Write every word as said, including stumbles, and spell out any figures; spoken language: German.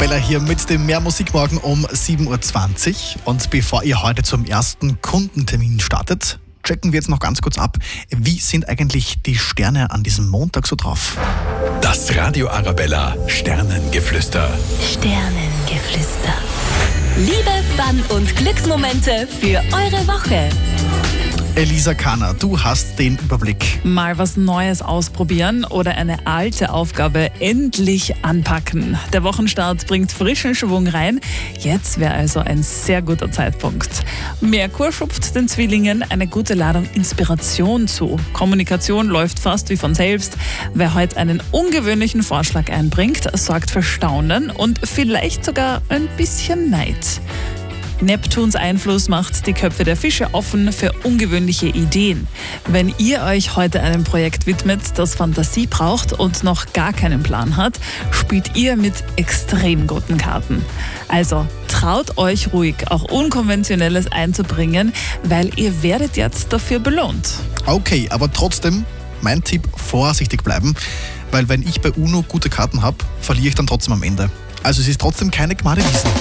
Arabella hier mit dem Mehr Musik morgen um sieben Uhr zwanzig. Und bevor ihr heute zum ersten Kundentermin startet, checken wir jetzt noch ganz kurz ab, wie sind eigentlich die Sterne an diesem Montag so drauf? Das Radio Arabella Sternengeflüster. Sternengeflüster. Liebe, Fun und Glücksmomente für eure Woche. Elisa Kahner, du hast den Überblick. Mal was Neues ausprobieren oder eine alte Aufgabe endlich anpacken. Der Wochenstart bringt frischen Schwung rein. Jetzt wäre also ein sehr guter Zeitpunkt. Merkur schupft den Zwillingen eine gute Ladung Inspiration zu. Kommunikation läuft fast wie von selbst. Wer heute einen ungewöhnlichen Vorschlag einbringt, sorgt für Staunen und vielleicht sogar ein bisschen Neid. Neptuns Einfluss macht die Köpfe der Fische offen für ungewöhnliche Ideen. Wenn ihr euch heute einem Projekt widmet, das Fantasie braucht und noch gar keinen Plan hat, spielt ihr mit extrem guten Karten. Also traut euch ruhig, auch Unkonventionelles einzubringen, weil ihr werdet jetzt dafür belohnt. Okay, aber trotzdem, mein Tipp, vorsichtig bleiben, weil wenn ich bei UNO gute Karten habe, verliere ich dann trotzdem am Ende. Also es ist trotzdem keine Gmade Wiesn.